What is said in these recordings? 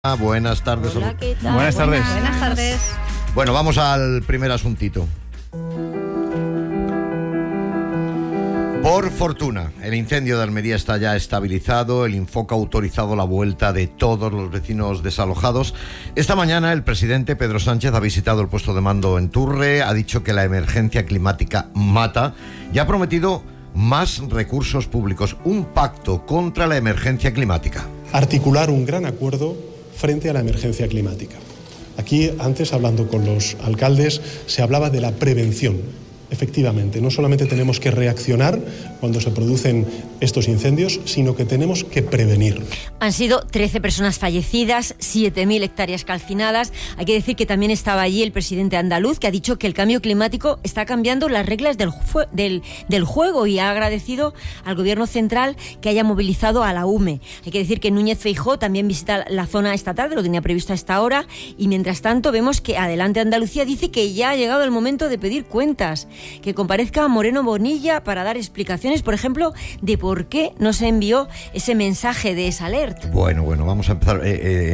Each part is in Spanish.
Buenas tardes. Hola, ¿qué tal? Buenas tardes. Buenas tardes. Bueno, vamos al primer asuntito. Por fortuna, el incendio de Almería está ya estabilizado, el Infoca ha autorizado la vuelta de todos los vecinos desalojados. Esta mañana el presidente Pedro Sánchez ha visitado el puesto de mando en Turre, ha dicho que la emergencia climática mata y ha prometido más recursos públicos, un pacto contra la emergencia climática. Articular un gran acuerdo frente a la emergencia climática. Aquí, antes, hablando con los alcaldes, se hablaba de la prevención. Efectivamente, no solamente tenemos que reaccionar cuando se producen estos incendios, sino que tenemos que prevenir. Han sido 13 personas fallecidas, 7.000 hectáreas calcinadas. Hay que decir que también estaba allí el presidente andaluz, que ha dicho que el cambio climático está cambiando las reglas del juego y ha agradecido al gobierno central que haya movilizado a la UME. Hay que decir que Núñez Feijóo también visita la zona esta tarde, lo tenía previsto a esta hora, y mientras tanto vemos que Adelante Andalucía dice que ya ha llegado el momento de pedir cuentas, que comparezca Moreno Bonilla para dar explicaciones, por ejemplo, de por qué no se envió ese mensaje de esa alerta. Bueno, vamos a empezar.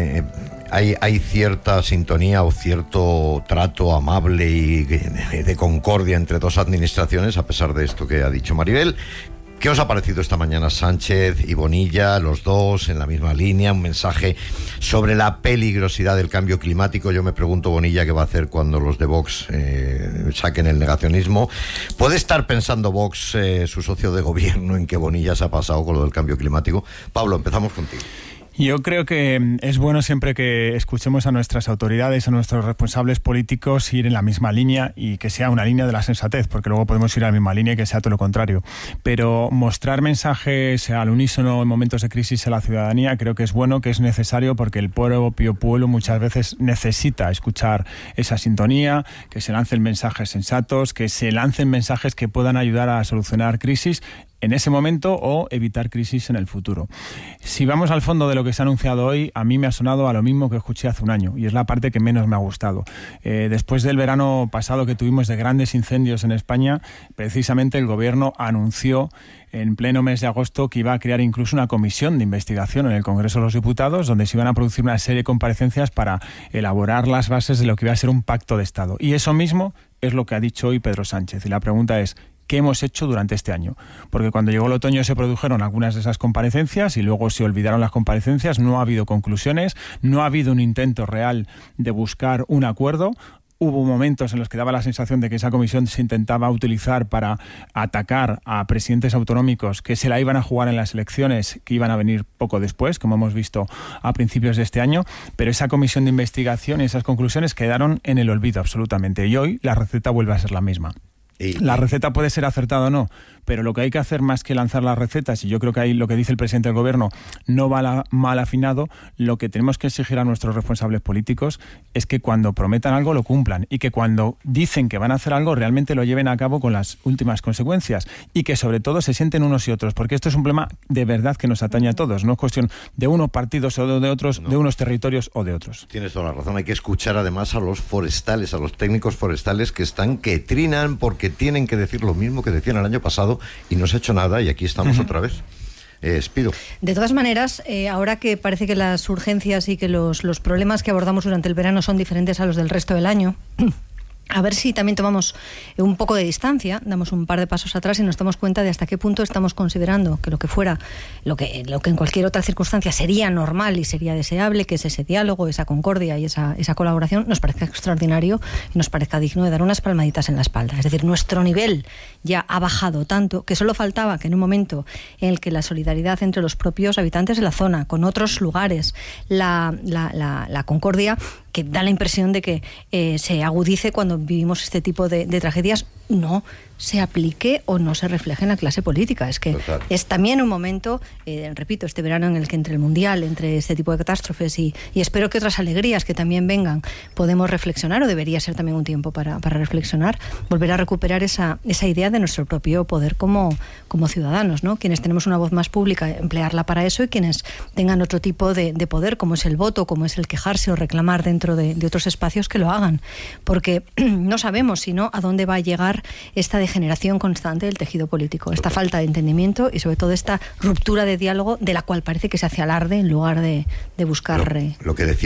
Hay cierta sintonía o cierto trato amable y de concordia entre dos administraciones, a pesar de esto que ha dicho Maribel. ¿Qué os ha parecido esta mañana Sánchez y Bonilla, los dos en la misma línea? Un mensaje sobre la peligrosidad del cambio climático. Yo me pregunto, Bonilla, ¿qué va a hacer cuando los de Vox saquen el negacionismo? ¿Puede estar pensando Vox, su socio de gobierno, en que Bonilla se ha pasado con lo del cambio climático? Pablo, empezamos contigo. Yo creo que es bueno siempre que escuchemos a nuestras autoridades, a nuestros responsables políticos ir en la misma línea y que sea una línea de la sensatez, porque luego podemos ir a la misma línea y que sea todo lo contrario. Pero mostrar mensajes al unísono en momentos de crisis a la ciudadanía creo que es bueno, que es necesario, porque el propio pueblo muchas veces necesita escuchar esa sintonía, que se lancen mensajes sensatos, que se lancen mensajes que puedan ayudar a solucionar crisis en ese momento o evitar crisis en el futuro. Si vamos al fondo de lo que se ha anunciado hoy, a mí me ha sonado a lo mismo que escuché hace un año, y es la parte que menos me ha gustado. Después del verano pasado que tuvimos de grandes incendios en España, precisamente el gobierno anunció en pleno mes de agosto que iba a crear incluso una comisión de investigación en el Congreso de los Diputados, donde se iban a producir una serie de comparecencias para elaborar las bases de lo que iba a ser un pacto de Estado. Y eso mismo es lo que ha dicho hoy Pedro Sánchez. Y la pregunta es, ¿qué hemos hecho durante este año? Porque cuando llegó el otoño se produjeron algunas de esas comparecencias y luego se olvidaron las comparecencias, no ha habido conclusiones, no ha habido un intento real de buscar un acuerdo. Hubo momentos en los que daba la sensación de que esa comisión se intentaba utilizar para atacar a presidentes autonómicos que se la iban a jugar en las elecciones que iban a venir poco después, como hemos visto a principios de este año, pero esa comisión de investigación y esas conclusiones quedaron en el olvido absolutamente, y hoy la receta vuelve a ser la misma. La receta puede ser acertada o no, pero lo que hay que hacer más que lanzar las recetas, y yo creo que ahí lo que dice el presidente del gobierno no va mal afinado, lo que tenemos que exigir a nuestros responsables políticos es que cuando prometan algo lo cumplan, y que cuando dicen que van a hacer algo realmente lo lleven a cabo con las últimas consecuencias, y que sobre todo se sienten unos y otros, porque esto es un problema de verdad que nos atañe a todos, no es cuestión de unos partidos o de otros, no, de unos territorios o de otros. Tienes toda la razón, hay que escuchar además a los forestales, a los técnicos forestales que trinan porque tienen que decir lo mismo que decían el año pasado y no se ha hecho nada, y aquí estamos otra vez. Espido. De todas maneras, ahora que parece que las urgencias y que los problemas que abordamos durante el verano son diferentes a los del resto del año, a ver si también tomamos un poco de distancia, damos un par de pasos atrás y nos damos cuenta de hasta qué punto estamos considerando que lo que fuera, lo que en cualquier otra circunstancia sería normal y sería deseable, que es ese diálogo, esa concordia y esa colaboración, nos parezca extraordinario y nos parezca digno de dar unas palmaditas en la espalda. Es decir, nuestro nivel ya ha bajado tanto que solo faltaba que en un momento en el que la solidaridad entre los propios habitantes de la zona, con otros lugares, la concordia, que da la impresión de que se agudice cuando vivimos este tipo de tragedias, no se aplique o no se refleje en la clase política. Es que total. Es también un momento, repito, este verano en el que entre el Mundial, entre este tipo de catástrofes y espero que otras alegrías que también vengan, podemos reflexionar, o debería ser también un tiempo para reflexionar, volver a recuperar esa idea de nuestro propio poder como ciudadanos, ¿no? Quienes tenemos una voz más pública, emplearla para eso, y quienes tengan otro tipo de poder, como es el voto, como es el quejarse o reclamar dentro de otros espacios, que lo hagan. Porque no sabemos, si no, a dónde va a llegar evitar esta degeneración constante del tejido político, esta falta de entendimiento y sobre todo esta ruptura de diálogo de la cual parece que se hace alarde en lugar de buscar lo que decía